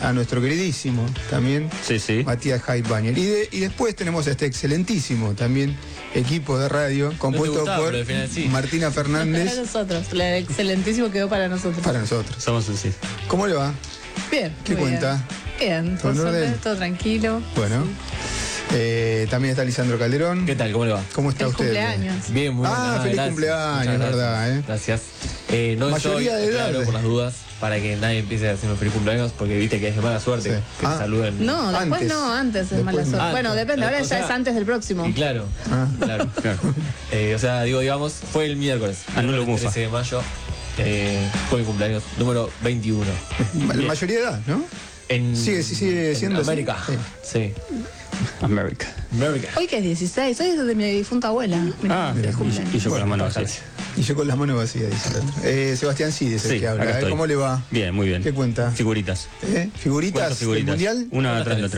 a nuestro queridísimo también, Sí. Matías Heidbanger. Y después tenemos a este excelentísimo también equipo de radio compuesto por Martina Fernández. Para nosotros, el excelentísimo quedó para nosotros. Para nosotros. Somos así. ¿Cómo le va? Bien. ¿Qué cuenta? Bien, ¿Todo en orden? todo tranquilo. Bueno. Sí. También está Lisandro Calderón. ¿Qué tal? ¿Cómo le va? ¿Cómo está usted? Cumpleaños. Bien, muy bien. Feliz gracias. cumpleaños, verdad, Gracias. No Mayoría soy, de edad. claro, por las dudas, para que nadie empiece a decirme feliz cumpleaños, porque viste que es de mala suerte Sí. que te saluden. No, después Antes. no, antes es Después mala no. suerte. Bueno, depende, ahora O ya sea, es antes del próximo. Y claro, claro. O sea, digamos, fue el miércoles. No lo el mufa. 13 de mayo. Fue mi cumpleaños número 21. La mayoría de edad, ¿no? Sigue siendo en América. así. Sí. América. Hoy que es 16, hoy es de mi difunta abuela. Mirá, Mira, feliz cumpleaños. y yo con las manos vacías. Y yo con las manos vacías, dice el otro. Sebastián Cid es el Sí, que habla. acá estoy. ¿Cómo le va? Bien, muy bien. ¿Qué cuenta? Figuritas. ¿Figuritas ¿Cuántas del figuritas? mundial? Una atrás de la otra.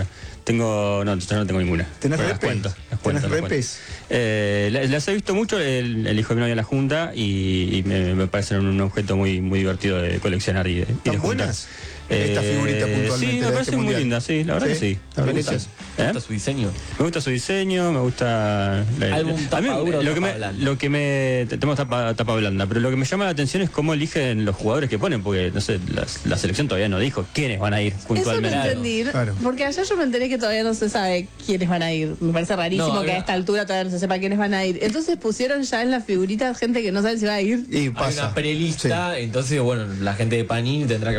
Yo no tengo ninguna. ¿Tenés Pero repes? las ¿Tenés cuento. repes? Las he visto mucho, el hijo de mi novia en la junta y me parecen un objeto muy divertido de coleccionar y de ¿Están juntar. buenas? Esta figurita puntualmente. Sí, me de este parecen muy mundial. lindas, sí, la verdad que sí. ¿Están bien hechas? ¿Te gusta su diseño? Me gusta su diseño, me gusta... Álbum a mí tapa dura o tapa lo que me... Tenemos tapa blanda, pero lo que me llama la atención es cómo eligen los jugadores que ponen, porque, no sé, la selección todavía no dijo quiénes van a ir Eso puntualmente. no entendí, Claro. porque ayer yo me enteré que todavía no se sabe quiénes van a ir. Me parece rarísimo No, que a esta altura todavía no se sepa quiénes van a ir. Entonces pusieron ya en las figuritas gente que no sabe si va a ir. Y Hay pasa. una prelista, entonces, bueno, la gente de Panini tendrá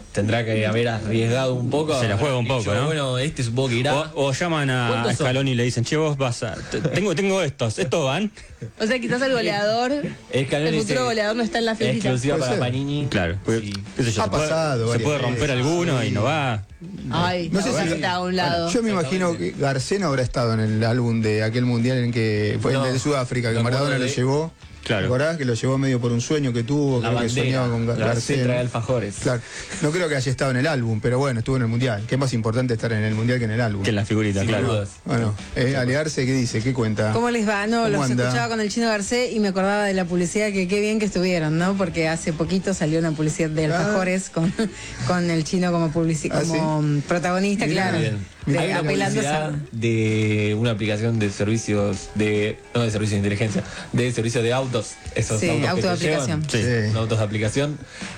que haber arriesgado un poco. Se la juega un poco, ¿no? Bueno, supongo que irá. O llaman a ¿Cuántos son? Scaloni y le dicen, che, vos vas a... Tengo estos van. O sea, quizás el goleador, Scaloni el futuro goleador no está en la es figurita. exclusiva Puede para ser. Panini. Claro, Sí. qué sé yo, Ha pasado se varias puede romper veces. alguno y no va. Ay, No sé no si- está a un lado. Yo me imagino que Garceno habrá estado en el álbum de aquel mundial en que fue No, el de Sudáfrica, que me Maradona acuerdo lo de- llevó. Claro. ¿Te acordás? Que lo llevó medio por un sueño que tuvo, La creo que bandera, soñaba con la Garceno. cetra de alfajores. Claro. No creo que haya estado en el álbum, pero bueno, estuvo en el mundial. Que es más importante estar en el mundial que en el álbum. Que en la figurita, Sin claro. dudas. Bueno, Alearse, ¿qué dice? ¿Qué cuenta? ¿Cómo les va? No, ¿Cómo los anda? escuchaba con el Chino Garcé y me acordaba de la publicidad, que qué bien que estuvieron, ¿no? Porque hace poquito salió una publicidad de alfajores con el Chino como protagonista, Mirá, claro. bien. Hay una Apelando publicidad a... de una aplicación de servicios no de servicios de inteligencia, de servicios de autos, esos Sí, autos auto que de te llevan, aplicación. Sí. Son autos de aplicación,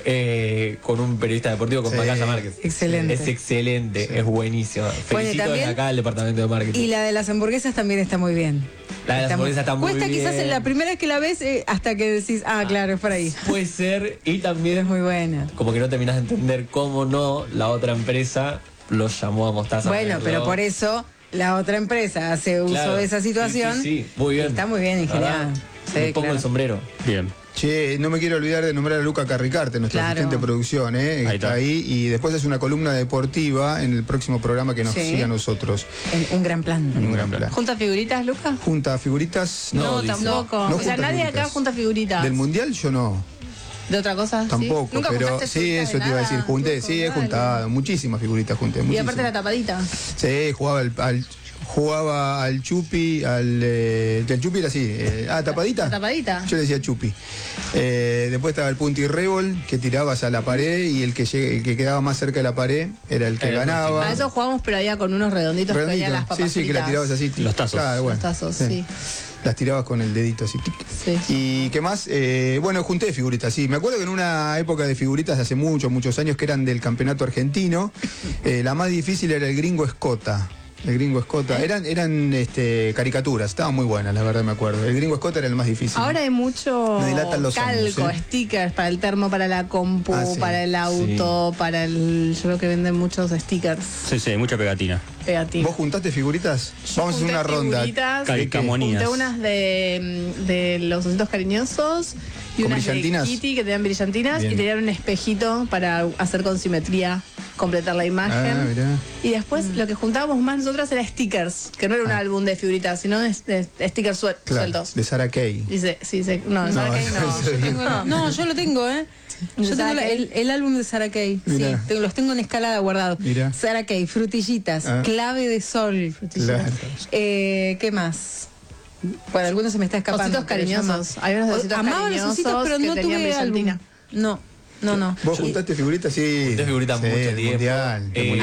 con un periodista deportivo, con Sí. Macaya Márquez. Excelente. Es excelente, es buenísimo. Felicito también- desde acá al departamento de marketing. Y la de las hamburguesas también está muy bien. La de las hamburguesas está muy Cuesta quizás bien. en la primera vez que la ves hasta que decís, claro, es por ahí. Puede ser, y Es también muy buena. como que no terminas de entender cómo no la otra empresa lo llamó a Mostaza. Bueno, pero por eso la otra empresa hace uso Claro. de esa situación. Sí, muy bien. Está muy bien ingeniada. ¿Verdad? Sí, Me pongo claro. el sombrero. Bien. Che, no me quiero olvidar de nombrar a Luca Carricarte, nuestro Claro. asistente de producción, Ahí está está. ahí. Y después es una columna deportiva en el próximo programa que nos Sí. siga a nosotros. Un gran plan. En un gran plan. ¿Junta figuritas, Luca? Junta figuritas. No, dice. tampoco. No o sea, junta nadie figuritas. acá junta figuritas. Del mundial yo no. ¿De otra cosa? ¿Sí? Tampoco, ¿Nunca pero juntaste sí, figuritas eso de te iba a nada? decir. Junté, sí, he Dale. juntado. Muchísimas figuritas junté. Y Muchísimas. aparte la tapadita. Sí, jugaba al Chupi, el Chupi era así. Tapadita. La tapadita. Yo le decía Chupi. Después estaba el punti rébol, que tirabas a la pared y el que quedaba más cerca de la pared era el que ganaba. A eso jugamos, pero había con unos redonditos que venían las papas sí, que la fritas. tirabas así. Los tazos. Claro, bueno. Los tazos, sí. Las tirabas con el dedito así. tic. Sí. ¿Y qué más? Bueno, junté figuritas, sí. Me acuerdo que en una época de figuritas hace muchos años que eran del campeonato argentino, la más difícil era el Gringo Escota. El Gringo Escota. Eran caricaturas, estaban muy buenas, la verdad me acuerdo. El Gringo Escota era el más difícil. Ahora hay mucho Me dilatan los calco, años, stickers para el termo, para la compu, Sí. para el auto, para el... Yo creo que venden muchos stickers Sí, mucha pegatina. pegativos. ¿Vos juntaste figuritas? Vamos a hacer una ronda. Figuritas, Calcamonías. junté unas de los ositos cariñosos y ¿Con unas de brillantinas? Kitty que tenían brillantinas Bien. y tenían un espejito para hacer con simetría, completar la imagen. Mirá. Y después lo que juntábamos más nosotras era stickers, que no era un álbum de figuritas, sino de stickers Claro, sueltos. de Sarah Kay. Dice, no, No, ¿sabes qué? No, eso yo tengo, No, yo lo tengo, ¿eh? Yo tengo Sarah Kay. el álbum de Sarah Kay. Mirá. Sí, los tengo en escalada guardados. Mirá. Sarah Kay, frutillitas, clave de sol. Claro. ¿Qué más? Bueno, algunos se me está escapando. Ositos pero yo cariñosos. Hay unos de ositos amaba los ositos, cariñosos pero que no tenían tuve álbum. brillantina. No. ¿Vos juntaste figuritas? Sí. Junté figuritas sí, mucho del tiempo. mundial. del Eh, mundial.